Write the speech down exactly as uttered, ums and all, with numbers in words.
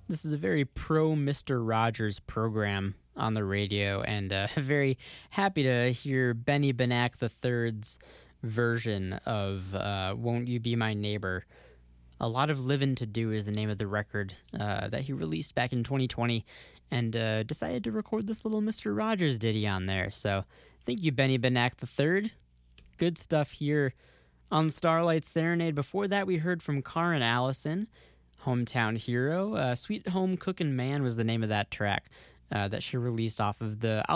This is a very pro Mister Rogers program on the radio, and uh, very happy to hear Benny Benack the third's version of uh, Won't You Be My Neighbor. A Lot of Livin' to Do is the name of the record uh, that he released back in twenty twenty, and uh, decided to record this little Mister Rogers ditty on there. So thank you, Benny Benack the third. Good stuff here on Starlight Serenade. Before that, we heard from Karen Allison, Hometown Hero. Uh, Sweet Home Cookin' Man was the name of that track uh, that she released off of the